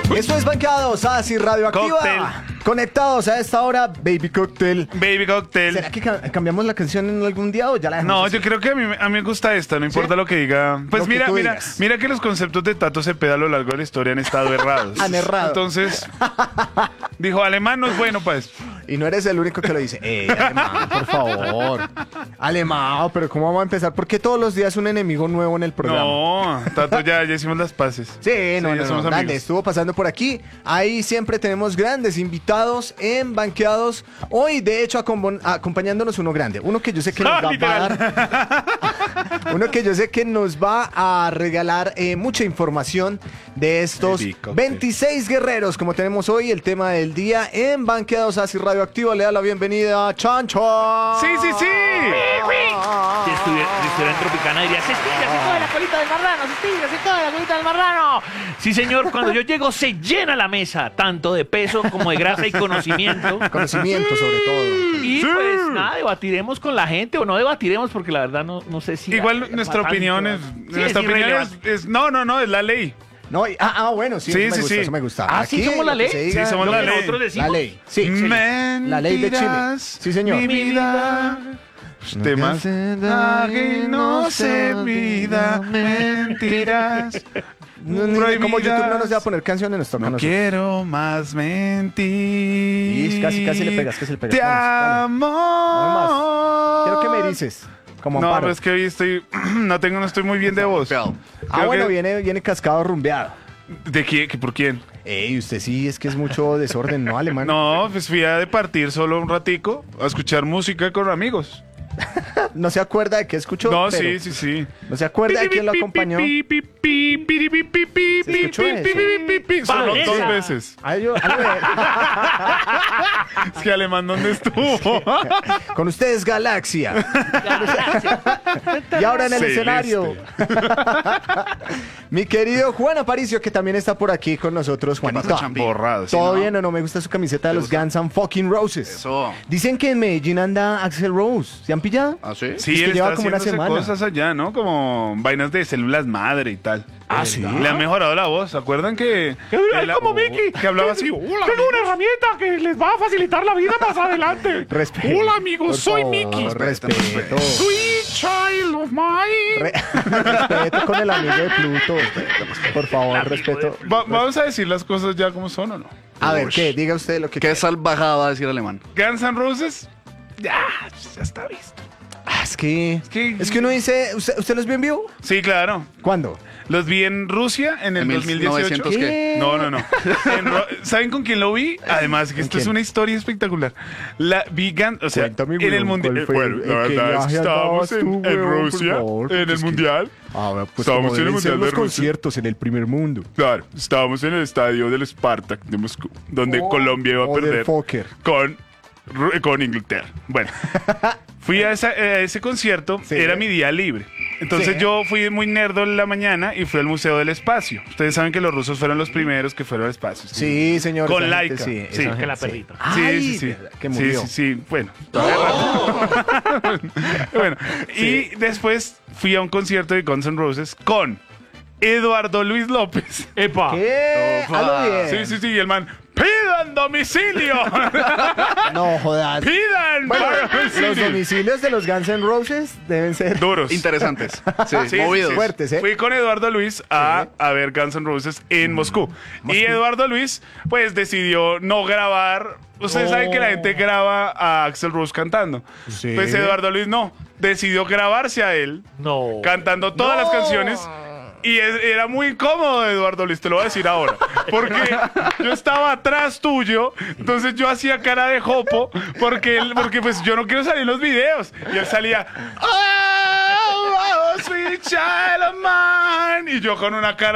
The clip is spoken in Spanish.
Esto es Banqueados, así Radioactiva. Cóctel. Conectados a esta hora, Baby Cocktail. Baby Cocktail. ¿Será que cambiamos la canción en algún día o ya la dejamos No, así? yo creo que a mí me gusta esta, no importa ¿Sí? lo que diga. Pues Lo que mira, tú mira, digas. mira que los conceptos de Tato Cepeda a lo largo de la historia han estado errados. Han errado. Entonces, dijo, alemán no es bueno para eso. Y no eres el único que lo dice. Alemán, por favor. Alemán, pero ¿cómo vamos a empezar? ¿Por qué todos los días un enemigo nuevo en el programa? No, Tato, ya hicimos las paces. Sí, no, ya no, somos grande, amigos. estuvo pasando por aquí. Ahí siempre tenemos grandes invitados en Banqueados. Hoy, de hecho, acompañándonos uno grande. Uno que yo sé que nos va a dar. Uno que yo sé que nos va a regalar mucha información de estos Baby Cocktail. 26 guerreros, como tenemos hoy, el tema del día en Banqueados así Radioactiva. Le da la bienvenida a Chancho. Sí, sí, sí. Si estuviera en Tropicana diría, se estira, se coge la colita del marrano, se estira, se coge la colita del marrano. Sí, señor, cuando yo llego se llena la mesa, tanto de peso como de grasa y conocimiento. Conocimiento, sobre todo. Y pues nada, debatiremos con la gente o no debatiremos porque la verdad no sé si... Igual nuestra opinión es... nuestra opinión es... No, es la ley. No, bueno, sí, Sí, eso me sí, gusta, sí. eso me gusta. Ah, ¿sí somos la lo que ley? se diga, Sí, somos Lo la que ley. nosotros decimos. La ley, sí. La ley de Chile. Mentiras, Sí, señor. Mi vida. Temas. Ay, no sé, vida. Mentiras. Como YouTube no nos prohibidas. va a poner canciones, nos toca a No nosotros. quiero más mentir. Y casi le pegas, casi le pegas. Te Vamos, dale. amo. No Quiero que me erices. Como No, Amparo. pero es que hoy estoy... no estoy muy bien de voz. Creo Bueno, que- viene cascado rumbeado. ¿De quién? ¿Por quién? Ey, usted sí, es que es mucho desorden, ¿no, alemán? No, pues fui a departir solo un ratico a escuchar música con amigos. No se acuerda de qué escuchó. No, pero sí. No se acuerda de quién lo acompañó. ¿Se escuchó eso? Solo Vanessa. 2 veces. Algo Es que Alemán, ¿dónde estuvo? Con ustedes, Galaxia. Y ahora en el Celeste. escenario, mi querido Juan Aparicio, que también está por aquí con nosotros. Juanito, Borrado. ¿todo ¿no? bien o no? Me gusta su camiseta de los Guns N' fucking Roses. Eso. Dicen que en Medellín anda Axl Rose. ¿Se han pillado? ¿Ah, sí? Sí, Es que él lleva está como una haciéndose semana. cosas allá, ¿no? Como vainas de células madre y tal. Ah, ¿sí? Le han mejorado la voz. ¿Se acuerdan que... Ay, como Mickey. Que hablaba así. Tengo una herramienta que les va a facilitar la vida más adelante. Respeto. Hola, amigos, Por soy favor, Mickey. Respeto. Sweet child of mine. Respeto con el amigo de Pluto. Por favor, respeto. Vamos a decir las cosas ya como son, ¿o no? A ver, ¿qué? Diga usted lo que ¿Qué quiera. salvajada va a decir alemán? Guns N' Roses. Ya está visto. Es que que- uno dice, ¿usted los vio en vivo? Sí, claro. ¿Cuácuándo? Los vi en Rusia en el En 2018. 1900 ¿qué? No. ¿Saben con quién lo vi? Además, que esto quién? es una historia espectacular. Vi Guns, o sea, Cuéntame, en el weón, mundial. ¿cuál fue Bueno, el- la en qué verdad es viaje que estábamos andabas tú, en weón, por Rusia, favor? en Porque el es que- mundial. Pues Estábamos como en el deben ser Mundial de los Rusia. conciertos en el primer mundo. Claro, estábamos en el estadio del Spartak de Moscú, donde Colombia iba a perder Motherfucker. con Inglaterra. Bueno, fui a ese concierto, Sí. era mi día libre. Entonces Sí. yo fui muy nerdo en la mañana y fui al Museo del Espacio. Ustedes saben que los rusos fueron los primeros que fueron al espacio. Sí, señor. Con esa gente Laika. sí, Sí. esa Que gente la sí. perrita. Ay, Sí. que murió. Sí. Bueno. Bueno, y después fui a un concierto de Guns N' Roses con Eduardo Luis López. Epa. ¿Qué? Hazlo bien. Sí, y el man, ¡pidan domicilio! No jodas. ¡Pidan Bueno, los domicilio! domicilios de los Guns N' Roses deben ser Duros. Interesantes. Sí, Sí, movidos. sí. fuertes, ¿eh? Fui con Eduardo Luis a ver Guns N' Roses en Moscú. Y Eduardo Luis, pues, decidió no grabar. Ustedes saben que la gente graba a Axl Rose cantando. Sí. Pues Eduardo Luis no. Decidió grabarse a él No. cantando todas las canciones. Y era muy incómodo, Eduardo Luis, te lo voy a decir ahora. Porque yo estaba atrás tuyo, entonces yo hacía cara de jopo, porque pues yo no quiero salir en los videos. Y él salía, "Oh, sweet child of mine", y yo con una cara